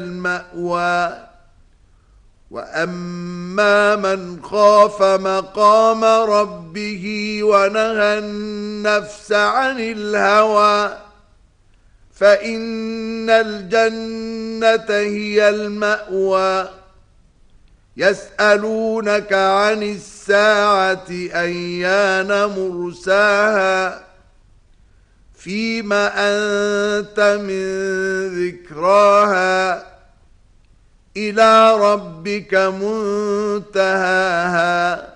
المأوى وأما من خاف مقام ربه ونهى النفس عن الهوى فإن الجنة هي المأوى يسألونك عن الساعة أيان مرساها فيم أنت من ذكراها إلى ربك منتهاها